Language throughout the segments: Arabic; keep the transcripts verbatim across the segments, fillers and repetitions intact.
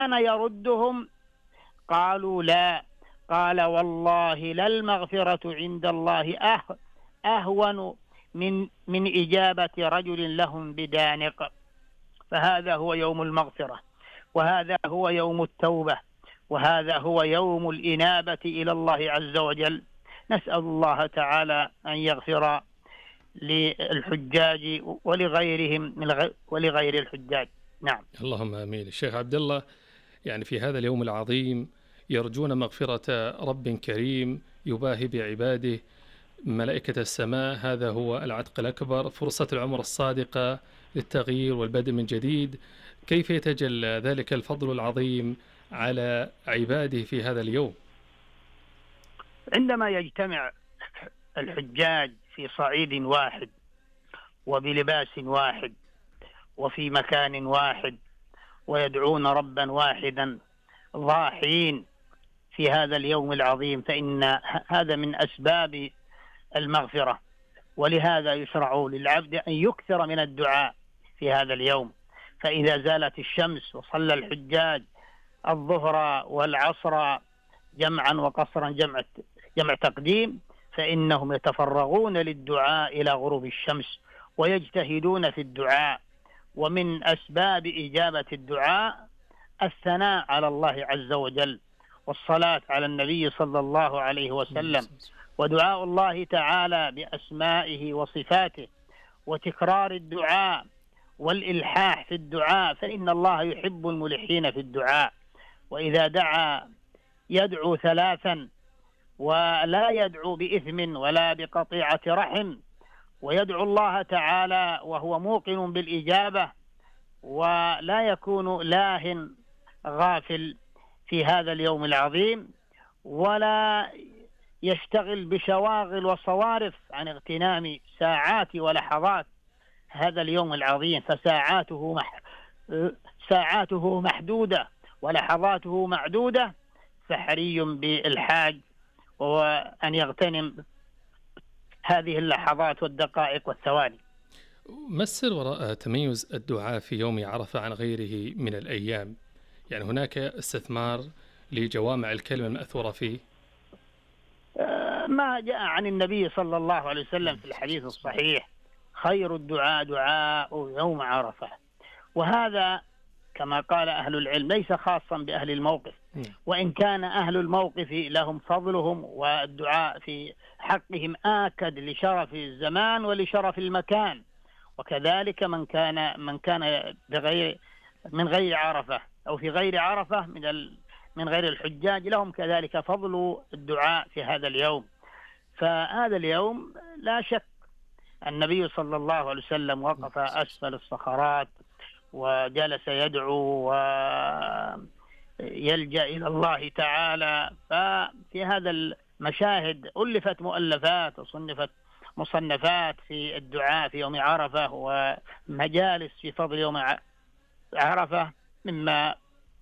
يردهم؟ قالوا لا. قال والله للمغفرة عند الله أه أهون من من إجابة رجل لهم بدانق. فهذا هو يوم المغفرة، وهذا هو يوم التوبة، وهذا هو يوم الإنابة إلى الله عز وجل. نسأل الله تعالى أن يغفر للحجاج ولغيرهم من غ... ولغير الحجاج. نعم، اللهم آمين. الشيخ عبد الله، يعني في هذا اليوم العظيم يرجون مغفرة رب كريم يباهي بعباده ملائكة السماء، هذا هو العتق الأكبر، فرصة العمر الصادقة للتغيير والبدء من جديد. كيف يتجلى ذلك الفضل العظيم على عباده في هذا اليوم؟ عندما يجتمع الحجاج في صعيد واحد وبلباس واحد وفي مكان واحد ويدعون ربا واحدا ضاحين في هذا اليوم العظيم، فإن هذا من أسباب المغفرة. ولهذا يشرع للعبد أن يكثر من الدعاء في هذا اليوم. فإذا زالت الشمس وصلى الحجاج الظهر والعصر جمعا وقصرا جمع جمع تقديم، فإنهم يتفرغون للدعاء إلى غروب الشمس ويجتهدون في الدعاء. ومن أسباب إجابة الدعاء الثناء على الله عز وجل، والصلاة على النبي صلى الله عليه وسلم، ودعاء الله تعالى بأسمائه وصفاته، وتكرار الدعاء والإلحاح في الدعاء، فإن الله يحب الملحين في الدعاء. وإذا دعا يدعو ثلاثا، ولا يدعو بإثم ولا بقطيعة رحم، ويدعو الله تعالى وهو موقن بالإجابة، ولا يكون لاه غافل في هذا اليوم العظيم، ولا يشتغل بشواغل وصوارف عن اغتنام ساعات ولحظات هذا اليوم العظيم. فساعاته مح... ساعاته محدودة ولحظاته معدودة، فحري بالحاج وأن يغتنم هذه اللحظات والدقائق والثواني. ما السر وراء تميز الدعاء في يوم عرفة عن غيره من الأيام؟ يعني هناك استثمار لجوامع الكلمة المأثورة فيه؟ ما جاء عن النبي صلى الله عليه وسلم في الحديث الصحيح: خير الدعاء دعاء يوم عرفة. وهذا كما قال أهل العلم ليس خاصا بأهل الموقف، وإن كان أهل الموقف لهم فضلهم، والدعاء في حقهم آكد لشرف الزمان ولشرف المكان. وكذلك من كان من كان بغير من غير عرفة أو في غير عرفة من ال من غير الحجاج لهم كذلك فضل الدعاء في هذا اليوم. فهذا اليوم لا شك النبي صلى الله عليه وسلم وقف أسفل الصخرات وجلس يدعو ويلجأ إلى الله تعالى. ففي هذا المشاهد ألفت مؤلفات وصنفت مصنفات في الدعاء في يوم عرفة ومجالس في فضل يوم عرفة مما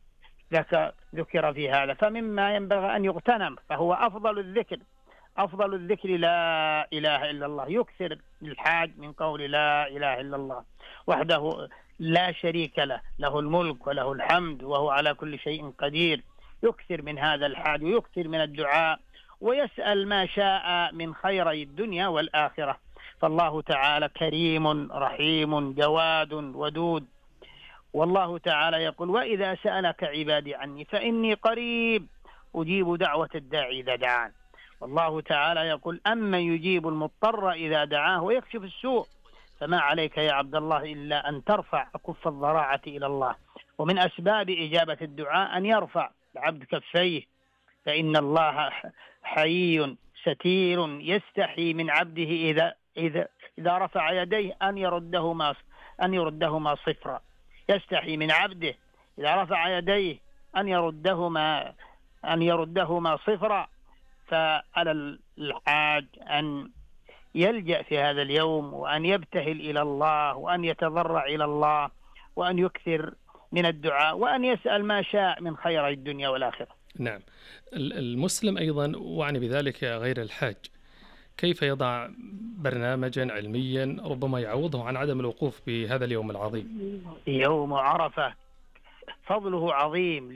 ذكر في هذا. فمما ينبغي أن يغتنم، فهو أفضل الذكر أفضل الذكر لا إله إلا الله. يكثر الحاج من قول لا إله إلا الله وحده لا شريك له، له الملك وله الحمد وهو على كل شيء قدير. يكثر من هذا الحاج ويكثر من الدعاء، ويسأل ما شاء من خيري الدنيا والآخرة. فالله تعالى كريم رحيم جواد ودود. والله تعالى يقول: وإذا سألك عبادي عني فإني قريب أجيب دعوة الداعي إذا دعان. والله تعالى يقول: أمن يجيب المضطر إذا دعاه ويكشف السوء. فما عليك يا عبد الله إلا أن ترفع أكف الضراعة إلى الله. ومن أسباب إجابة الدعاء أن يرفع العبد كفيه، فإن الله حيي ستير يستحي من عبده إذا إذا إذا رفع يديه أن يردهما أن يردهما صفرا. يستحي من عبده إذا رفع يديه أن يردهما أن يردهما صفرا. فعلى الحاج أن يلجأ في هذا اليوم وأن يبتهل إلى الله وأن يتضرع إلى الله وأن يكثر من الدعاء وأن يسأل ما شاء من خير الدنيا والآخرة. نعم. المسلم أيضا، وعني بذلك غير الحاج، كيف يضع برنامجا علميا ربما يعوضه عن عدم الوقوف بهذا اليوم العظيم؟ يوم عرفة فضله عظيم.